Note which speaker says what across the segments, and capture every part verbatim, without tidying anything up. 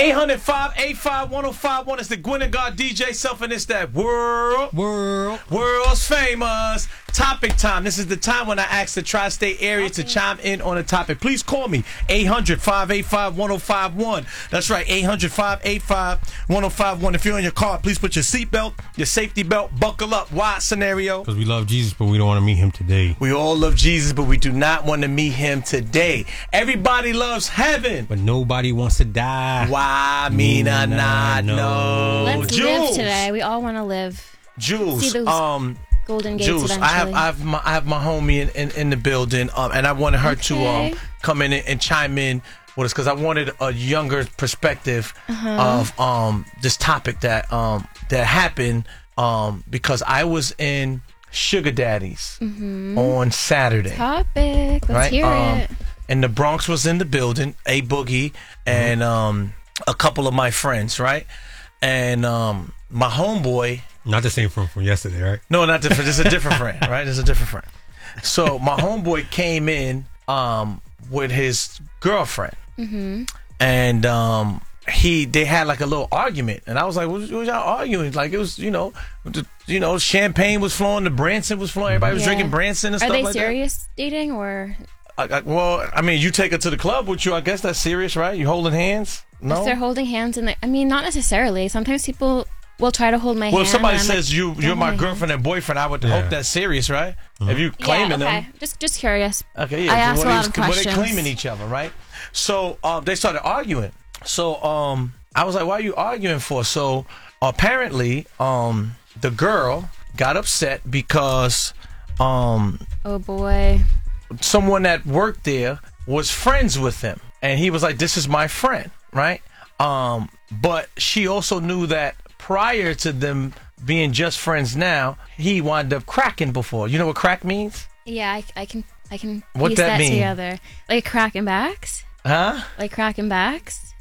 Speaker 1: eight hundred, five eight five, one oh five one. It's the Gwen and God D J Self, and it's that world,
Speaker 2: world,
Speaker 1: world's famous topic time. This is the time when I ask the tri-state area to chime in on a topic. Please call me, eight hundred, five eight five, one oh five one. That's right, eight hundred, five eight five, one oh five one. If you're in your car, please put your seatbelt, your safety belt, buckle up. Why scenario?
Speaker 2: Because we love Jesus, but we don't want to meet him today.
Speaker 1: We all love Jesus, but we do not want to meet him today. Everybody loves heaven,
Speaker 2: but nobody wants to die.
Speaker 1: Why me not not know?
Speaker 3: Let's
Speaker 1: Jules.
Speaker 3: live today. We all want to live.
Speaker 1: Jules,
Speaker 3: See those
Speaker 1: um,
Speaker 3: golden gates
Speaker 1: Jules,
Speaker 3: eventually.
Speaker 1: I have I have my I have my homie in, in, in the building, um, and I wanted her
Speaker 3: Okay.
Speaker 1: to um come in and, and chime in with us because I wanted a younger perspective
Speaker 3: Uh-huh.
Speaker 1: of um this topic that um that happened um because I was in Sugar Daddies
Speaker 3: Mhm.
Speaker 1: on Saturday.
Speaker 3: Topic. Let's
Speaker 1: right?
Speaker 3: hear
Speaker 1: um,
Speaker 3: it.
Speaker 1: And the Bronx was in the building, A Boogie, and um, a couple of my friends, right? And um, my homeboy.
Speaker 2: Not the same friend from yesterday, right?
Speaker 1: No, not different. This is a different friend, right? This is a different friend. So my homeboy came in um, with his girlfriend,
Speaker 3: Mm-hmm.
Speaker 1: and um, he they had like a little argument, and I was like, "What, what y'all arguing?" Like it was, you know, the, you know, champagne was flowing, the Branson was flowing, everybody was
Speaker 3: Yeah.
Speaker 1: drinking Branson and
Speaker 3: Are
Speaker 1: stuff
Speaker 3: they
Speaker 1: like that.
Speaker 3: serious dating or?
Speaker 1: I, I, well, I mean, you take her to the club with you. I guess that's serious, right? You holding hands? No.
Speaker 3: If they're holding hands and I mean, not necessarily. Sometimes people will try to hold my hand.
Speaker 1: Well, if somebody
Speaker 3: and I'm
Speaker 1: says
Speaker 3: like,
Speaker 1: you,
Speaker 3: "Don't
Speaker 1: you're my
Speaker 3: hold my
Speaker 1: girlfriend and boyfriend, I would
Speaker 2: Yeah.
Speaker 1: hope that's serious, right? If you claiming
Speaker 3: yeah, okay.
Speaker 1: them.
Speaker 3: Just, just curious.
Speaker 1: Okay, yeah.
Speaker 3: I asked
Speaker 1: what
Speaker 3: a lot
Speaker 1: they-
Speaker 3: of
Speaker 1: what they
Speaker 3: questions.
Speaker 1: claiming each other, right? So um, they started arguing. So um, I was like, "Why are you arguing for?" So apparently, um, the girl got upset because um,
Speaker 3: Oh boy.
Speaker 1: someone that worked there was friends with him, and he was like, "This is my friend," right? Um, but she also knew that prior to them being just friends, now he wound up cracking before. You know what crack means?
Speaker 3: Yeah, I, I can, I can
Speaker 1: What
Speaker 3: piece
Speaker 1: that
Speaker 3: that,
Speaker 1: mean?
Speaker 3: together. Like cracking backs.
Speaker 1: Huh?
Speaker 3: Like cracking backs.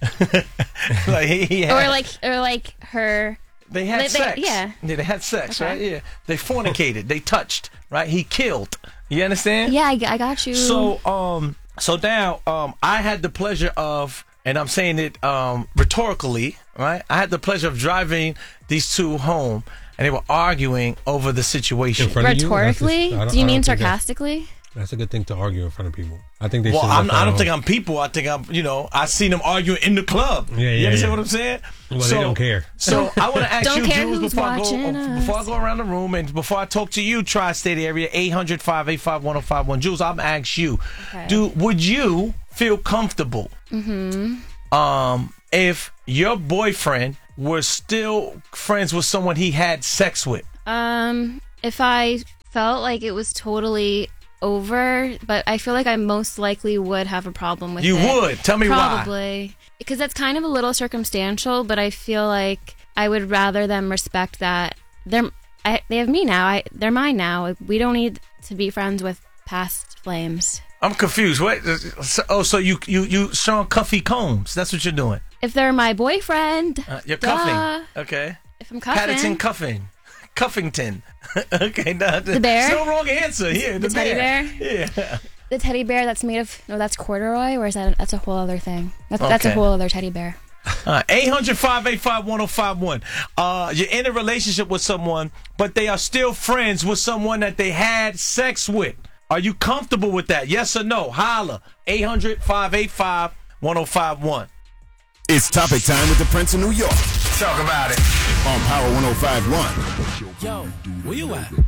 Speaker 1: Like he, he had,
Speaker 3: Or like, or like her.
Speaker 1: they had
Speaker 3: they- they-
Speaker 1: sex.
Speaker 3: yeah.
Speaker 1: yeah, they had sex,
Speaker 3: Okay.
Speaker 1: right? Yeah, they fornicated, they touched, right? He killed. You understand?
Speaker 3: Yeah, I, I got you.
Speaker 1: So, um, so now, um, I had the pleasure of, and I'm saying it, um, rhetorically, right? I had the pleasure of driving these two home, and they were arguing over the situation.
Speaker 2: In front of you? That's
Speaker 3: Rhetorically?
Speaker 2: just- I don't-
Speaker 3: Do you
Speaker 2: I
Speaker 3: mean
Speaker 2: don't think that's-
Speaker 3: sarcastically?
Speaker 2: That's a good thing to argue in front of people. I think they
Speaker 1: Well,
Speaker 2: should.
Speaker 1: I'm,
Speaker 2: let
Speaker 1: I
Speaker 2: that
Speaker 1: don't
Speaker 2: alone.
Speaker 1: think I'm people. I think I'm, you know, I seen them arguing in the club.
Speaker 2: Yeah, yeah,
Speaker 1: You understand
Speaker 2: yeah.
Speaker 1: what I'm saying?
Speaker 2: Well, they don't care.
Speaker 1: So I want to ask
Speaker 3: Don't
Speaker 1: you,
Speaker 3: care
Speaker 1: Jules,
Speaker 3: who's
Speaker 1: before I go
Speaker 3: watching
Speaker 1: uh,
Speaker 3: us.
Speaker 1: before I go around the room and before I talk to you, tri-state area, eight hundred, five eight five, one oh five one. Jules, I'm gonna ask you,
Speaker 3: Okay.
Speaker 1: do would you feel comfortable
Speaker 3: Mm-hmm.
Speaker 1: um, if your boyfriend was still friends with someone he had sex with?
Speaker 3: Um, if I felt like it was totally over, but I feel like I most likely would have a problem with
Speaker 1: You
Speaker 3: it.
Speaker 1: would. Tell me why.
Speaker 3: Probably. Because that's kind of a little circumstantial, but I feel like I would rather them respect that they're I, they have me now. I they're mine now. We don't need to be friends with past flames.
Speaker 1: I'm confused. What? So, oh, so you you you Sean Cuffy Combs? That's what you're doing.
Speaker 3: If they're my boyfriend,
Speaker 1: Uh, you're
Speaker 3: duh.
Speaker 1: cuffing. Okay.
Speaker 3: If I'm cuffing,
Speaker 1: Paddington cuffing. Cuffington. Okay, no,
Speaker 3: The bear?
Speaker 1: No wrong answer. Yeah, the,
Speaker 3: The teddy bear?
Speaker 1: Yeah.
Speaker 3: the teddy bear that's made of no, that's corduroy, or is that that's a whole other thing? That's, that's a
Speaker 1: Okay.
Speaker 3: whole other teddy bear.
Speaker 1: Uh, eight hundred, five eight five, one oh five one. Uh, you're in a relationship with someone, but they are still friends with someone that they had sex with. Are you comfortable with that? Yes or no? Holla. eight hundred, five eight five, one oh five one.
Speaker 4: It's topic time with the Prince of New York
Speaker 1: Talk about it.
Speaker 4: on Power one oh five one.
Speaker 5: Yo, where you at?